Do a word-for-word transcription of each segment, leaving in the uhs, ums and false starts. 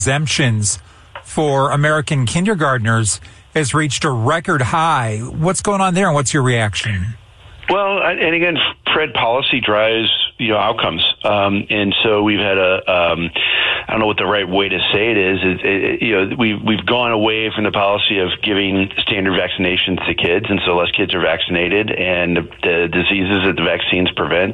exemptions for American kindergartners has reached a record high. What's going on there, and what's your reaction? Well, and again, Fred, policy drives, you know, outcomes. Um, and so we've had a, um, I don't know what the right way to say it is. It, it, you know, we've, we've gone away from the policy of giving standard vaccinations to kids. And so less kids are vaccinated, and the, the diseases that the vaccines prevent,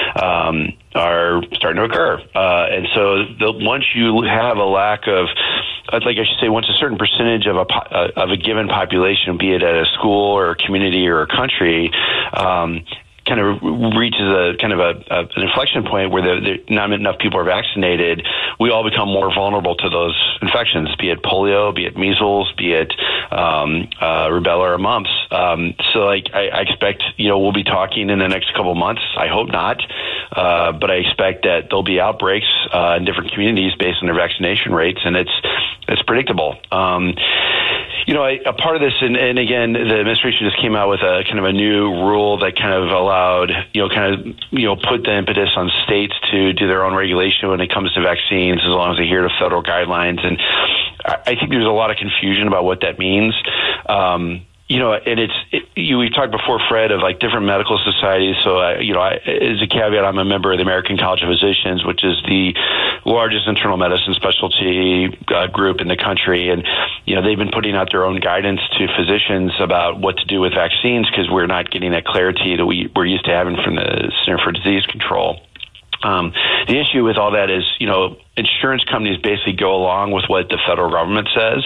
um, are starting to occur. Uh, and so the, once you have a lack of, like I should say, once a certain percentage of a uh, of a given population, be it at a school or a community or a country, um, kind of reaches a kind of a, a an inflection point where the, the, not enough people are vaccinated, we all become more vulnerable to those infections, be it polio, be it measles, be it um, uh, rubella or mumps. Um, so, like, I, I expect, you know, we'll be talking in the next couple of months. I hope not, uh, but I expect that there'll be outbreaks uh, in different communities based on their vaccination rates, and it's it's predictable. Um, You know, a, a part of this, and, and again, the administration just came out with a kind of a new rule that kind of allowed, you know, kind of, you know, put the impetus on states to do their own regulation when it comes to vaccines, as long as they adhere to federal guidelines. And I, I think there's a lot of confusion about what that means. Um, You know, and it's, it, you, we talked before, Fred, of like different medical societies. So, I, you know, I, as a caveat, I'm a member of the American College of Physicians, which is the largest internal medicine specialty uh, group in the country. And, you know, they've been putting out their own guidance to physicians about what to do with vaccines, because we're not getting that clarity that we, we're used to having from the Center for Disease Control. Um, the issue with all that is, you know, insurance companies basically go along with what the federal government says.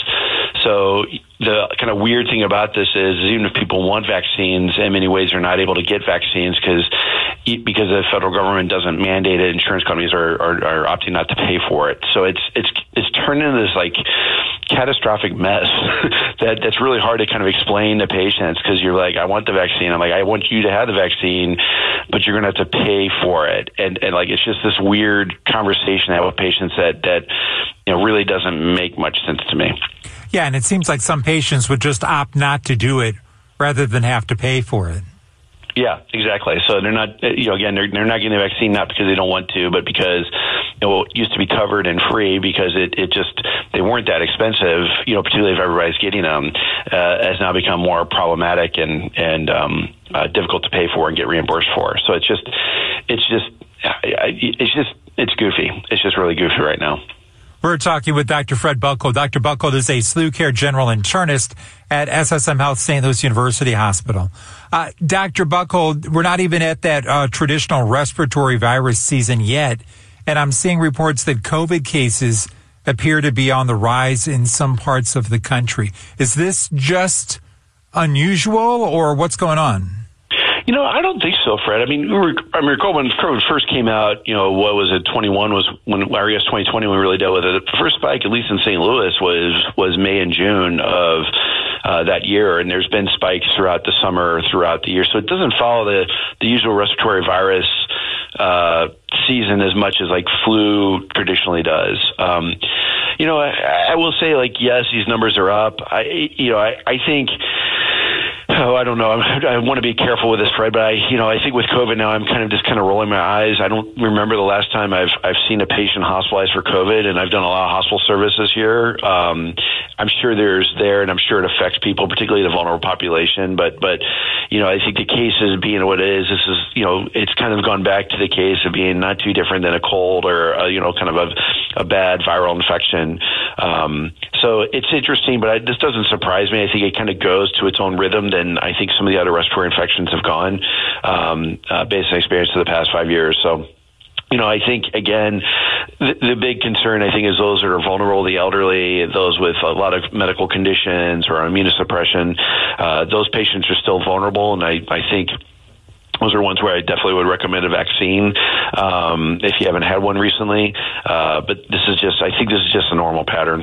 So the kind of weird thing about this is, even if people want vaccines, in many ways they're not able to get vaccines because because the federal government doesn't mandate it. Insurance companies are, are, are opting not to pay for it. So it's it's it's turned into this like catastrophic mess that that's really hard to kind of explain to patients, because you're like, I want the vaccine. I'm like, I want you to have the vaccine, but you're going to have to pay for it. And and like, it's just this weird conversation I have with patients that that you know really doesn't make much sense to me. Yeah, and it seems like some patients would just opt not to do it rather than have to pay for it. Yeah, exactly. So they're not, you know, again, they're, they're not getting the vaccine not because they don't want to, but because, you know, it used to be covered and free, because it, it just, they weren't that expensive, you know, particularly if everybody's getting them, uh, has now become more problematic and, and um, uh, difficult to pay for and get reimbursed for. So it's just, it's just, it's just, it's goofy. It's just really goofy right now. We're talking with Doctor Fred Buckle. Doctor Buckle is a SLU Care General Internist at S S M Health Saint Louis University Hospital. Uh, Doctor Buckle, we're not even at that uh, traditional respiratory virus season yet, and I'm seeing reports that COVID cases appear to be on the rise in some parts of the country. Is this just unusual, or what's going on? You know, I don't think so, Fred. I mean, we were, I mean, recall when COVID first came out, you know, what was it, twenty-one was when, or I guess twenty twenty, when we really dealt with it. The first spike, at least in Saint Louis, was, was May and June of uh, that year. And there's been spikes throughout the summer, throughout the year. So it doesn't follow the, the usual respiratory virus uh, season as much as like flu traditionally does. Um, you know, I, I will say, like, yes, these numbers are up. I, you know, I, I think, Oh, I don't know. I, I want to be careful with this, Fred, but I, you know, I think with COVID now, I'm kind of just kind of rolling my eyes. I don't remember the last time I've I've seen a patient hospitalized for COVID, and I've done a lot of hospital service this year. Um, I'm sure there's there, and I'm sure it affects people, particularly the vulnerable population. But but you know, I think the cases being what it is, this is you know, it's kind of gone back to the case of being not too different than a cold or a, you know, kind of a, a bad viral infection. Um, so it's interesting, but I, this doesn't surprise me. I think it kind of goes to its own rhythm than I think some of the other respiratory infections have gone, um, uh, based on experience of the past five years. So, you know, I think, again, the, the big concern, I think, is those that are vulnerable, the elderly, those with a lot of medical conditions or immunosuppression. Uh, those patients are still vulnerable, and I, I think those are ones where I definitely would recommend a vaccine um, if you haven't had one recently. Uh, but this is just, I think this is just a normal pattern.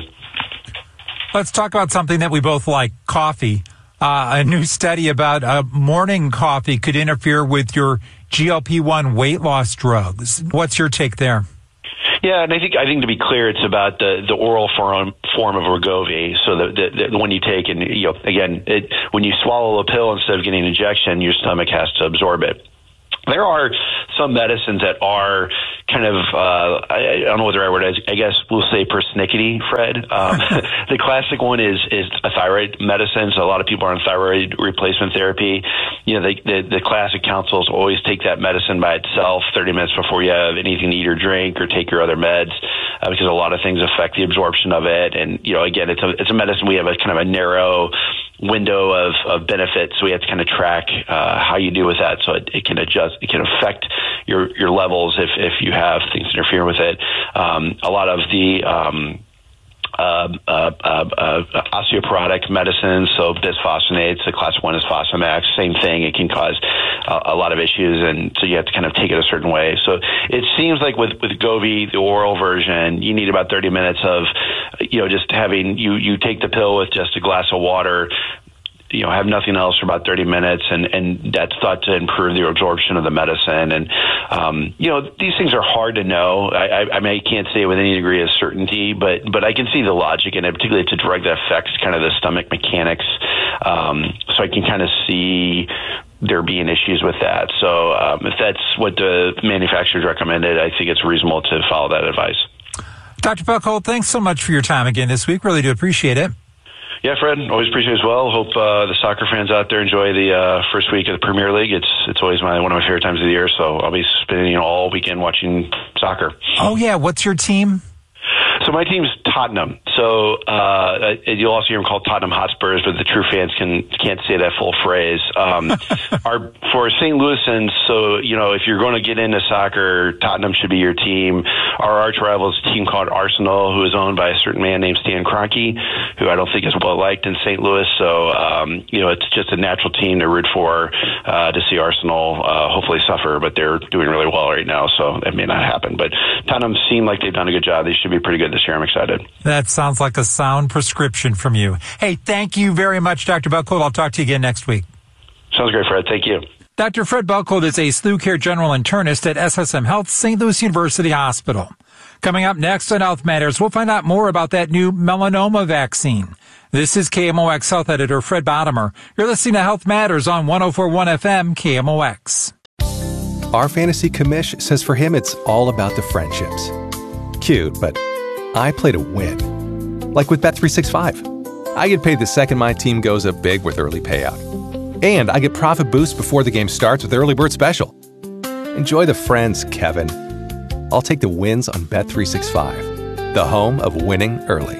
Let's talk about something that we both like, coffee. Uh, a new study about uh, morning coffee could interfere with your G L P one weight loss drugs. What's your take there? Yeah, and I think I think to be clear, it's about the, the oral form form of Wegovy. So the, the, the one you take, and you know, again, it, when you swallow a pill instead of getting an injection, your stomach has to absorb it. There are some medicines that are kind of, uh, I, I don't know what the right word is. I guess we'll say persnickety, Fred. Um, the classic one is, is a thyroid medicine. So a lot of people are on thyroid replacement therapy. You know, the, the, the classic counsels always take that medicine by itself thirty minutes before you have anything to eat or drink or take your other meds, uh, because a lot of things affect the absorption of it. And, you know, again, it's a, it's a medicine. We have a kind of a narrow window of, of benefits. So we have to kind of track, uh, how you do with that. So it, it can adjust, it can affect your, your levels if, if you have things interfere with it. Um, a lot of the, um, Uh, uh, uh, uh, osteoporotic medicines, so bisphosphonates, the class one is Fosamax, same thing. It can cause uh, a lot of issues, and so you have to kind of take it a certain way. So it seems like with, with Govee, the oral version, you need about thirty minutes of, you know, just having, you, you take the pill with just a glass of water, you know, have nothing else for about thirty minutes, and, and that's thought to improve the absorption of the medicine. And, um, you know, these things are hard to know. I, I, I mean, I can't say with any degree of certainty, but, but I can see the logic in it, particularly it's a drug that affects kind of the stomach mechanics. Um, so I can kind of see there being issues with that. So, um, if that's what the manufacturers recommended, I think it's reasonable to follow that advice. Doctor Buchhold, thanks so much for your time again this week. Really do appreciate it. Yeah, Fred, always appreciate it as well. Hope uh, the soccer fans out there enjoy the uh, first week of the Premier League. It's it's always my one of my favorite times of the year, so I'll be spending all weekend watching soccer. Oh, yeah. What's your team? So my team's Tottenham. So uh, you'll also hear them called Tottenham Hotspurs, but the true fans can can't say that full phrase. Um, our for Saint Louisans, so you know if you're going to get into soccer, Tottenham should be your team. Our arch rival is a team called Arsenal, who is owned by a certain man named Stan Kroenke, who I don't think is well liked in Saint Louis. So um, you know it's just a natural team to root for, uh, to see Arsenal uh, hopefully suffer, but they're doing really well right now, so that may not happen. But Tottenham seem like they've done a good job. They should be pretty good this year. I'm excited. That sounds like a sound prescription from you. Hey, thank you very much, Doctor Buchhold. I'll talk to you again next week. Sounds great, Fred. Thank you. Doctor Fred Buchhold is a SLU Care General Internist at S S M Health Saint Louis University Hospital. Coming up next on Health Matters, we'll find out more about that new melanoma vaccine. This is K M O X Health Editor Fred Bottomer. You're listening to Health Matters on one oh four point one F M K M O X. Our fantasy commish says for him it's all about the friendships. Cute, but I play to win. Like with Bet three sixty-five. I get paid the second my team goes up big with early payout. And I get profit boosts before the game starts with Early Bird Special. Enjoy the friends, Kevin. I'll take the wins on Bet three sixty-five, the home of winning early.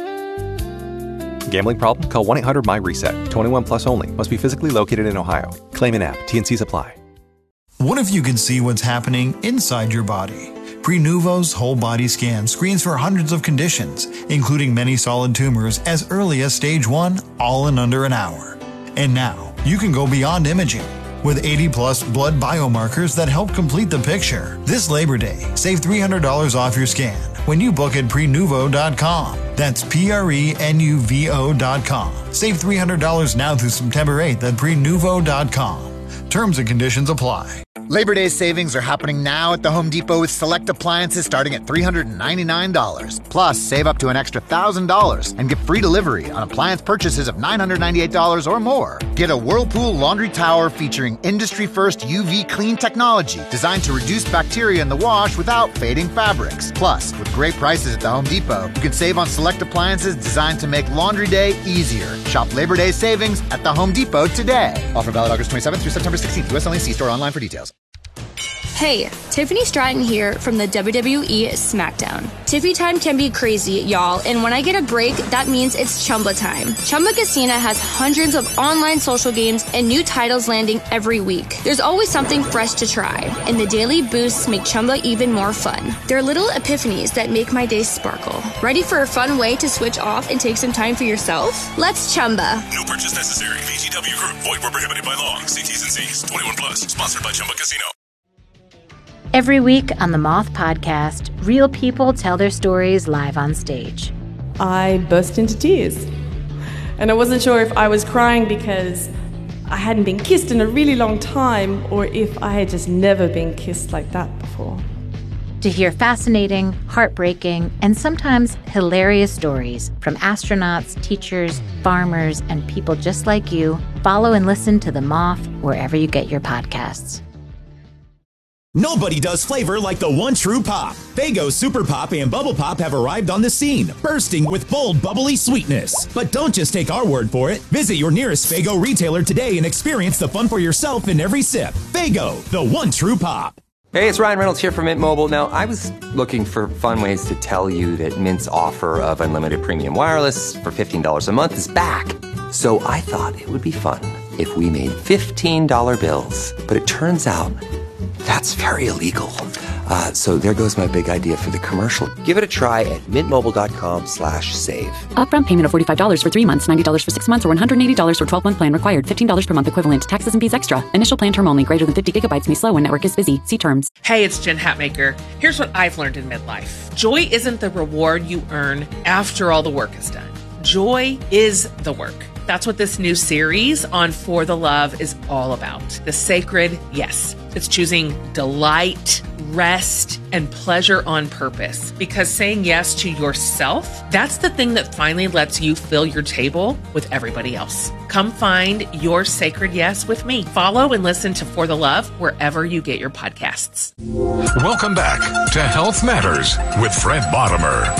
Gambling problem? Call one eight hundred M Y reset. twenty-one plus only. Must be physically located in Ohio. Claim an app. T N Cs apply. What if you could see what's happening inside your body? Prenuvo's whole body scan screens for hundreds of conditions, including many solid tumors as early as stage one, all in under an hour. And now, you can go beyond imaging with eighty plus blood biomarkers that help complete the picture. This Labor Day, save three hundred dollars off your scan when you book at prenuvo dot com. That's P R E N U V O dot com. Save three hundred dollars now through September eighth at prenuvo dot com. Terms and conditions apply. Labor Day savings are happening now at the Home Depot with select appliances starting at three hundred ninety-nine dollars. Plus, save up to an extra one thousand dollars and get free delivery on appliance purchases of nine hundred ninety-eight dollars or more. Get a Whirlpool laundry tower featuring industry-first U V clean technology designed to reduce bacteria in the wash without fading fabrics. Plus, with great prices at the Home Depot, you can save on select appliances designed to make laundry day easier. Shop Labor Day savings at the Home Depot today. Offer valid August twenty-seventh through September sixteenth. U S only. See store online for details. Hey, Tiffany Stratton here from the W W E SmackDown. Tiffy time can be crazy, y'all, and when I get a break, that means it's Chumba time. Chumba Casino has hundreds of online social games and new titles landing every week. There's always something fresh to try, and the daily boosts make Chumba even more fun. They're little epiphanies that make my day sparkle. Ready for a fun way to switch off and take some time for yourself? Let's Chumba. No purchase necessary. V G W Group. Void where prohibited by law. See T's and C's. twenty-one plus. Sponsored by Chumba Casino. Every week on the Moth Podcast, real people tell their stories live on stage. I burst into tears. And I wasn't sure if I was crying because I hadn't been kissed in a really long time or if I had just never been kissed like that before. To hear fascinating, heartbreaking, and sometimes hilarious stories from astronauts, teachers, farmers, and people just like you, follow and listen to The Moth wherever you get your podcasts. Nobody does flavor like the one true pop. Faygo Super Pop and Bubble Pop have arrived on the scene, bursting with bold, bubbly sweetness. But don't just take our word for it. Visit your nearest Faygo retailer today and experience the fun for yourself in every sip. Faygo, the one true pop. Hey, it's Ryan Reynolds here from Mint Mobile. Now, I was looking for fun ways to tell you that Mint's offer of unlimited premium wireless for fifteen dollars a month is back. So I thought it would be fun if we made fifteen dollar bills. But it turns out that's very illegal. Uh, so there goes my big idea for the commercial. Give it a try at mintmobile.com slash save. Upfront payment of forty-five dollars for three months, ninety dollars for six months, or one hundred eighty dollars for twelve-month plan required. fifteen dollars per month equivalent. Taxes and fees extra. Initial plan term only. Greater than fifty gigabytes may slow when network is busy. See terms. Hey, it's Jen Hatmaker. Here's what I've learned in midlife. Joy isn't the reward you earn after all the work is done. Joy is the work. That's what this new series on For the Love is all about. The sacred yes. It's choosing delight, rest, and pleasure on purpose. Because saying yes to yourself, that's the thing that finally lets you fill your table with everybody else. Come find your sacred yes with me. Follow and listen to For the Love wherever you get your podcasts. Welcome back to Health Matters with Fred Bottomer.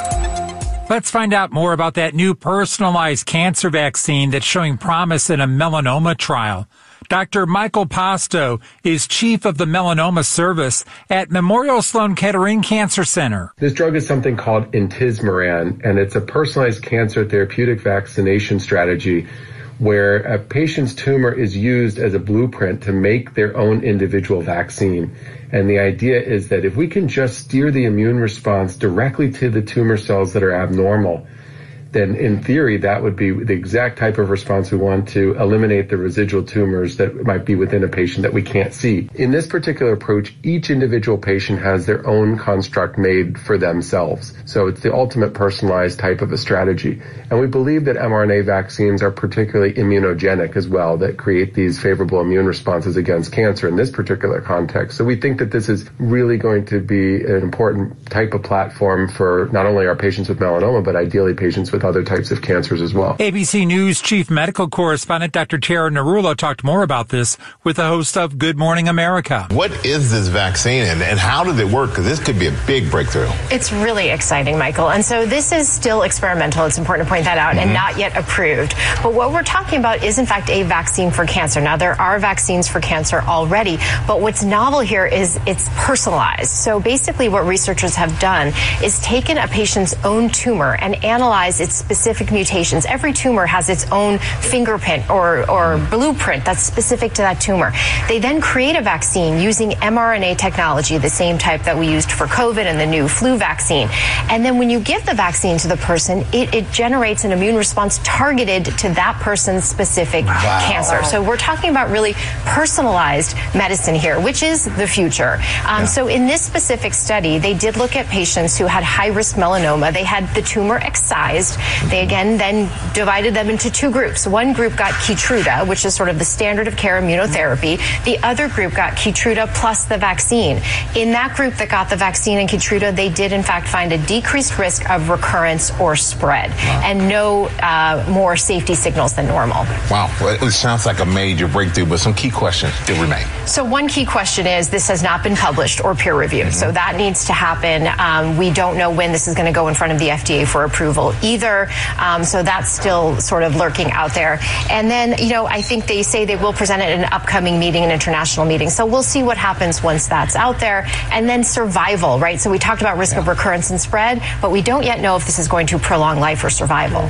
Let's find out more about that new personalized cancer vaccine that's showing promise in a melanoma trial. Doctor Michael Posto is chief of the melanoma service at Memorial Sloan Kettering Cancer Center. This drug is something called intismeran, and it's a personalized cancer therapeutic vaccination strategy where a patient's tumor is used as a blueprint to make their own individual vaccine. And the idea is that if we can just steer the immune response directly to the tumor cells that are abnormal, then in theory, that would be the exact type of response we want to eliminate the residual tumors that might be within a patient that we can't see. In this particular approach, each individual patient has their own construct made for themselves. So it's the ultimate personalized type of a strategy. And we believe that mRNA vaccines are particularly immunogenic as well, that create these favorable immune responses against cancer in this particular context. So we think that this is really going to be an important type of platform for not only our patients with melanoma, but ideally patients with other types of cancers as well. A B C News chief medical correspondent Doctor Tara Narula talked more about this with the host of Good Morning America. What is this vaccine and, and how did it work? Because this could be a big breakthrough. It's really exciting, Michael. And so this is still experimental. It's important to point that out, mm-hmm. and not yet approved. But what we're talking about is, in fact, a vaccine for cancer. Now, there are vaccines for cancer already, but what's novel here is it's personalized. So basically what researchers have done is taken a patient's own tumor and analyzed its specific mutations. Every tumor has its own fingerprint or, or blueprint that's specific to that tumor. They then create a vaccine using mRNA technology, the same type that we used for COVID and the new flu vaccine. And then when you give the vaccine to the person, it, it generates an immune response targeted to that person's specific wow. cancer. So we're talking about really personalized medicine here, which is the future. Um, yeah. So in this specific study, they did look at patients who had high-risk melanoma. They had the tumor excised. They again then divided them into two groups. One group got Keytruda, which is sort of the standard of care immunotherapy. The other group got Keytruda plus the vaccine. In that group that got the vaccine and Keytruda, they did in fact find a decreased risk of recurrence or spread, wow. and no uh, more safety signals than normal. Wow, well, it sounds like a major breakthrough, but some key questions still remain. So one key question is this has not been published or peer reviewed, mm-hmm. so that needs to happen. Um, we don't know when this is going to go in front of the F D A for approval either. Um, so that's still sort of lurking out there. And then, you know, I think they say they will present it in an upcoming meeting, an international meeting. So we'll see what happens once that's out there. And then survival, right? So we talked about risk yeah. of recurrence and spread, but we don't yet know if this is going to prolong life or survival.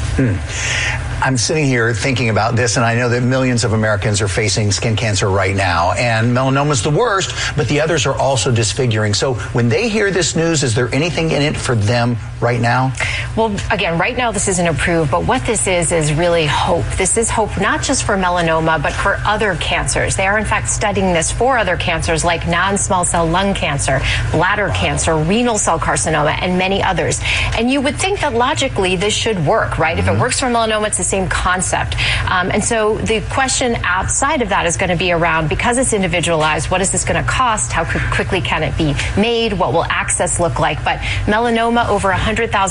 Hmm. I'm sitting here thinking about this, and I know that millions of Americans are facing skin cancer right now, and melanoma is the worst, but the others are also disfiguring. So when they hear this news, is there anything in it for them right now? Well, again, right now this isn't approved, but what this is is really hope. This is hope not just for melanoma, but for other cancers. They are, in fact, studying this for other cancers like non-small cell lung cancer, bladder cancer, renal cell carcinoma, and many others. And you would think that logically this should work, right? Mm-hmm. If it works for melanoma, it's the same concept. Um, and so the question outside of that is going to be around, because it's individualized, what is this going to cost? How quickly can it be made? What will access look like? But melanoma, over one hundred thousand cases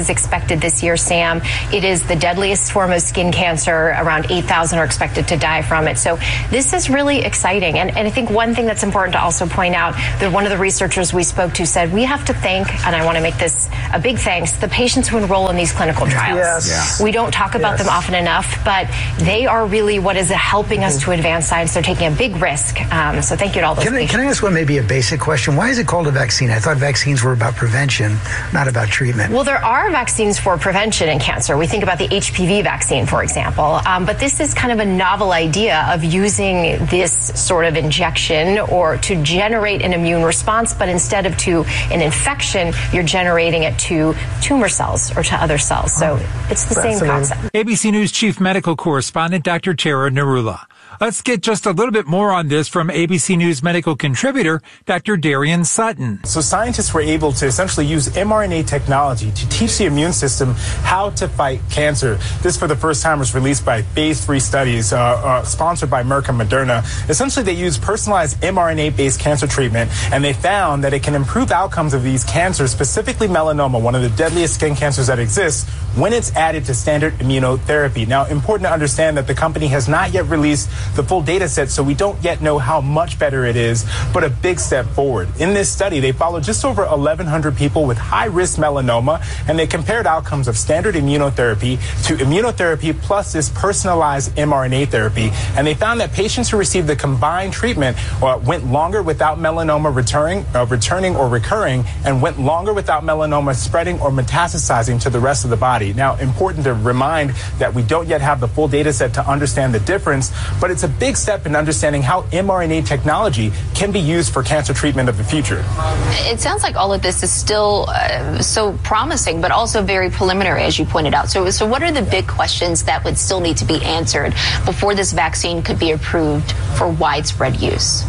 is expected this year, Sam. It is the deadliest form of skin cancer. Around eight thousand are expected to die from it. So this is really exciting. And, and I think one thing that's important to also point out that one of the researchers we spoke to said we have to thank, and I want to make this a big thanks, the patients who enroll in these clinical trials. Yes. We don't talk about yes. them often enough, but they are really what is helping us to advance science. They're taking a big risk. Um, so thank you to all those can I, patients. can I ask one maybe a basic question? Why is it called a vaccine? I thought vaccines were about prevention, not about treatment. Well, there are vaccines for prevention in cancer. We think about the H P V vaccine, for example. Um, but this is kind of a novel idea of using this sort of injection or to generate an immune response, but instead of to an infection, you're generating it to tumor cells or to other cells. So it's the same concept. A B C News chief medical correspondent Doctor Tara Narula. Let's get just a little bit more on this from A B C News medical contributor Doctor Darian Sutton. So scientists were able to essentially use mRNA technology to teach the immune system how to fight cancer. This, for the first time, was released by phase three studies uh, uh, sponsored by Merck and Moderna. Essentially, they use personalized mRNA-based cancer treatment, and they found that it can improve outcomes of these cancers, specifically melanoma, one of the deadliest skin cancers that exists, when it's added to standard immunotherapy. Now, important to understand that the company has not yet released the full data set, so we don't yet know how much better it is, but a big step forward. In this study, they followed just over eleven hundred people with high-risk melanoma, and they compared outcomes of standard immunotherapy to immunotherapy plus this personalized mRNA therapy, and they found that patients who received the combined treatment uh, went longer without melanoma returning, uh, returning or recurring, and went longer without melanoma spreading or metastasizing to the rest of the body. Now, important to remind that we don't yet have the full data set to understand the difference, but it's a big step in understanding how mRNA technology can be used for cancer treatment of the future. It sounds like all of this is still uh, so promising, but also very preliminary, as you pointed out. So, so what are the big questions that would still need to be answered before this vaccine could be approved for widespread use?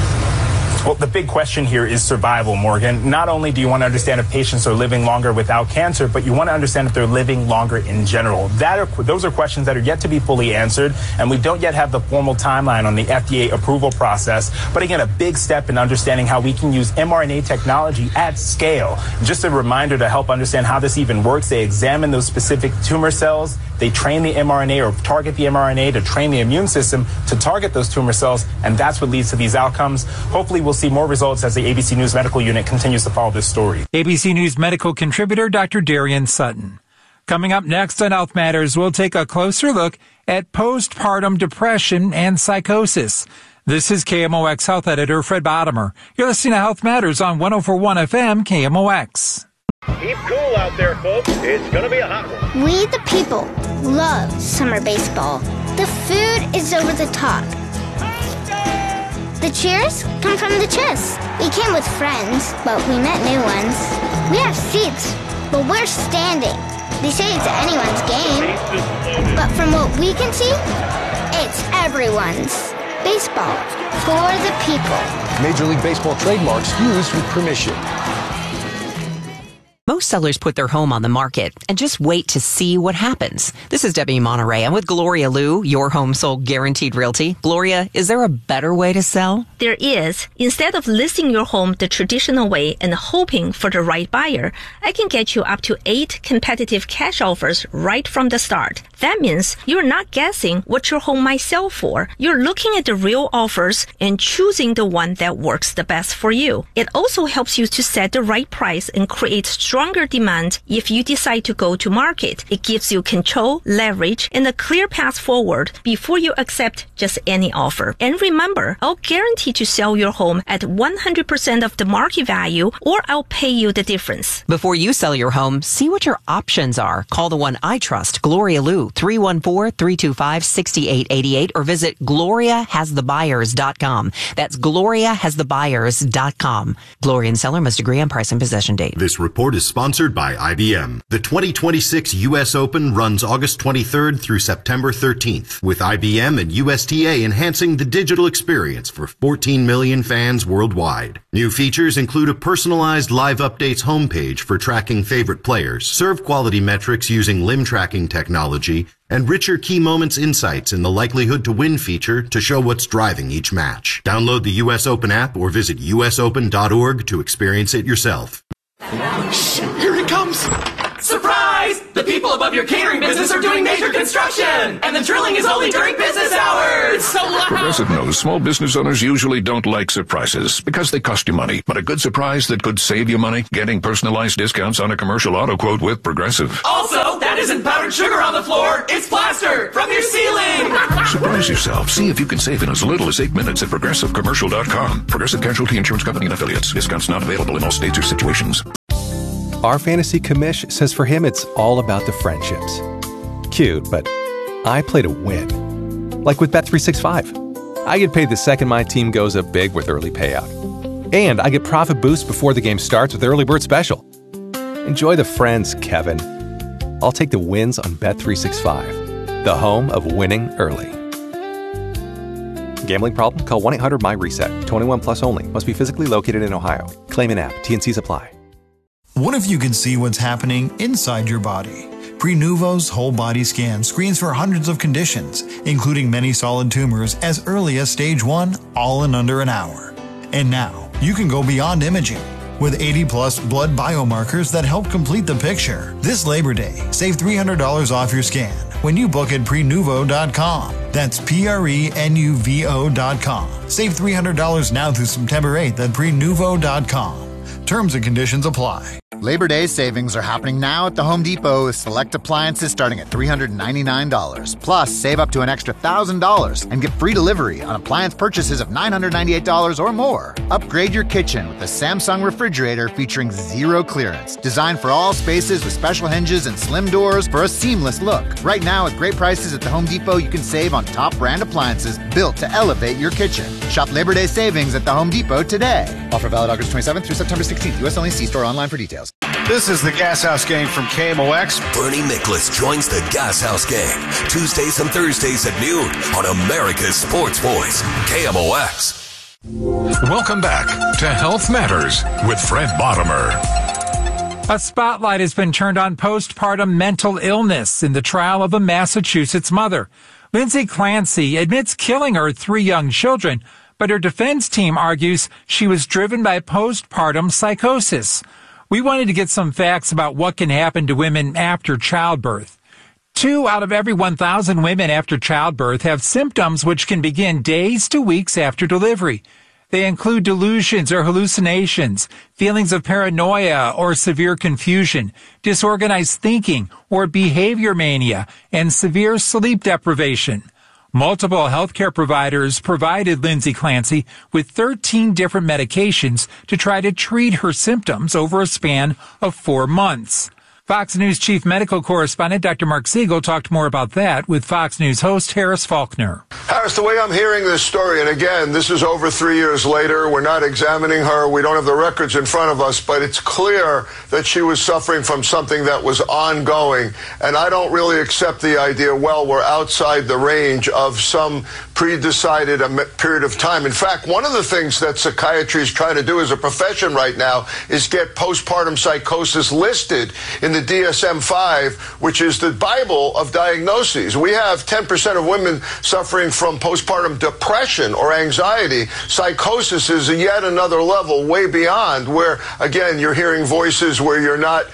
Well, the big question here is survival, Morgan. Not only do you want to understand if patients are living longer without cancer, but you want to understand if they're living longer in general. That are, those are questions that are yet to be fully answered, and we don't yet have the formal timeline on the F D A approval process. But again, a big step in understanding how we can use mRNA technology at scale. Just a reminder to help understand how this even works. They examine those specific tumor cells. They train the mRNA or target the mRNA to train the immune system to target those tumor cells, and that's what leads to these outcomes. Hopefully, we'll see more results as the A B C News Medical Unit continues to follow this story. A B C News medical contributor Doctor Darian Sutton. Coming up next on Health Matters, we'll take a closer look at postpartum depression and psychosis. This is K M O X Health Editor Fred Bottomer. You're listening to Health Matters on one oh four point one F M K M O X. Keep cool out there, folks. It's going to be a hot one. We, the people, love summer baseball. The food is over the top. The cheers come from the chest. We came with friends, but we met new ones. We have seats, but we're standing. They say it's anyone's game, but from what we can see, it's everyone's. Baseball for the people. Major League Baseball trademarks used with permission. Most sellers put their home on the market and just wait to see what happens. This is Debbie Monterey. I'm with Gloria Liu, Your Home Sold Guaranteed Realty. Gloria, is there a better way to sell? There is. Instead of listing your home the traditional way and hoping for the right buyer, I can get you up to eight competitive cash offers right from the start. That means you're not guessing what your home might sell for. You're looking at the real offers and choosing the one that works the best for you. It also helps you to set the right price and create stronger demand if you decide to go to market. It gives you control, leverage, and a clear path forward before you accept just any offer. And remember, I'll guarantee to sell your home at one hundred percent of the market value, or I'll pay you the difference. Before you sell your home, see what your options are. Call the one I trust, Gloria Liu, three one four, three two five, six eight eight eight, or visit gloria has the buyers dot com. That's gloria has the buyers dot com. Gloria and seller must agree on price and possession date. This report is sponsored by I B M. The twenty twenty-six U S Open runs August twenty-third through September thirteenth, with I B M and U S T A enhancing the digital experience for fourteen million fans worldwide. New features include a personalized live updates homepage for tracking favorite players, serve quality metrics using limb tracking technology, and richer key moments insights in the likelihood to win feature to show what's driving each match. Download the U S Open app or visit U S open dot org to experience it yourself. Shh, here he comes! Surprise! The people above your catering business are doing major construction, and the drilling is only during business hours. So loud. Progressive knows small business owners usually don't like surprises because they cost you money. But a good surprise that could save you money? Getting personalized discounts on a commercial auto quote with Progressive. Also, that isn't powdered sugar on the floor. It's plaster from your ceiling. Surprise yourself. See if you can save in as little as eight minutes at progressive commercial dot com. Progressive Casualty Insurance Company and Affiliates. Discounts not available in all states or situations. Our fantasy commish says for him it's all about the friendships. Cute, but I play to win. Like with Bet three sixty-five. I get paid the second my team goes up big with early payout. And I get profit boost before the game starts with Early Bird Special. Enjoy the friends, Kevin. I'll take the wins on Bet three sixty-five, the home of winning early. Gambling problem? Call one eight hundred M Y reset. twenty-one plus only. Must be physically located in Ohio. Claim in app. T N Cs apply. What if you could see what's happening inside your body? Prenuvo's whole body scan screens for hundreds of conditions, including many solid tumors as early as stage one, all in under an hour. And now, you can go beyond imaging. With eighty plus blood biomarkers that help complete the picture. This Labor Day, save three hundred dollars off your scan when you book at prenuvo dot com. That's P R E N U V O dot com. Save three hundred dollars now through September eighth at prenuvo dot com. Terms and conditions apply. Labor Day savings are happening now at the Home Depot with select appliances starting at three hundred ninety-nine dollars. Plus, save up to an extra one thousand dollars and get free delivery on appliance purchases of nine hundred ninety-eight dollars or more. Upgrade your kitchen with a Samsung refrigerator featuring zero clearance. Designed for all spaces with special hinges and slim doors for a seamless look. Right now, with great prices at the Home Depot, you can save on top brand appliances built to elevate your kitchen. Shop Labor Day savings at the Home Depot today. Offer valid August twenty-seventh through September sixteenth. U S only. See store online for details. This is the Gas House Gang from K M O X. Bernie Nicholas joins the Gas House Gang Tuesdays and Thursdays at noon on America's Sports Voice, K M O X. Welcome back to Health Matters with Fred Bottomer. A spotlight has been turned on postpartum mental illness in the trial of a Massachusetts mother. Lindsay Clancy admits killing her three young children, but her defense team argues she was driven by postpartum psychosis. We wanted to get some facts about what can happen to women after childbirth. Two out of every one thousand women after childbirth have symptoms which can begin days to weeks after delivery. They include delusions or hallucinations, feelings of paranoia or severe confusion, disorganized thinking or behavior mania, and severe sleep deprivation. Multiple healthcare providers provided Lindsay Clancy with thirteen different medications to try to treat her symptoms over a span of four months. Fox News chief medical correspondent Doctor Mark Siegel talked more about that with Fox News host Harris Faulkner. Harris, the way I'm hearing this story, and again, this is over three years later, we're not examining her, we don't have the records in front of us, but it's clear that she was suffering from something that was ongoing, and I don't really accept the idea, well, we're outside the range of some pre-decided period of time. In fact, one of the things that psychiatry is trying to do as a profession right now is get postpartum psychosis listed in the D S M five, which is the Bible of diagnoses. We have ten percent of women suffering from postpartum depression or anxiety. Psychosis is yet another level way beyond where, again, you're hearing voices where you're not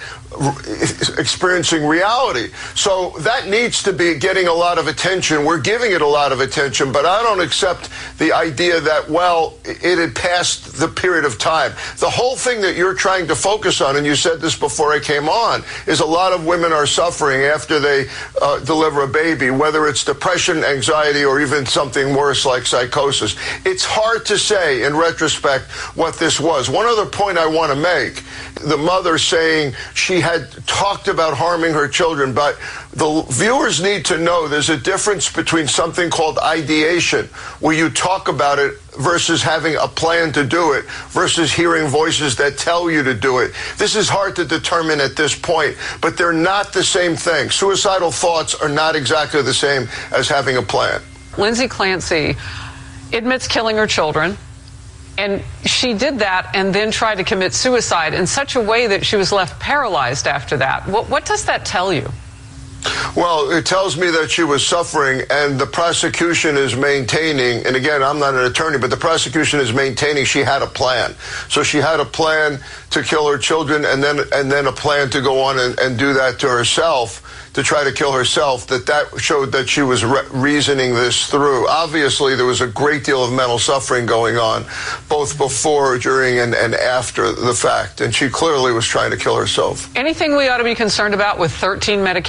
experiencing reality. So that needs to be getting a lot of attention. We're giving it a lot of attention, but I don't accept the idea that, well, it had passed the period of time. The whole thing that you're trying to focus on, and you said this before I came on, is a lot of women are suffering after they uh, deliver a baby, whether it's depression, anxiety, or even something worse like psychosis. It's hard to say in retrospect what this was. One other point I want to make, the mother saying she had talked about harming her children, but the viewers need to know there's a difference between something called ideation, where you talk about it, versus having a plan to do it, versus hearing voices that tell you to do it. This is hard to determine at this point, but they're not the same thing. Suicidal thoughts are not exactly the same as having a plan. Lindsay Clancy admits killing her children. And she did that and then tried to commit suicide in such a way that she was left paralyzed after that. What, what does that tell you? Well, it tells me that she was suffering, and the prosecution is maintaining, and again, I'm not an attorney, but the prosecution is maintaining she had a plan. So she had a plan to kill her children, and then and then a plan to go on and, and do that to herself, to try to kill herself, that that showed that she was re- reasoning this through. Obviously, there was a great deal of mental suffering going on, both before, during, and, and after the fact, and she clearly was trying to kill herself. Anything we ought to be concerned about with thirteen medications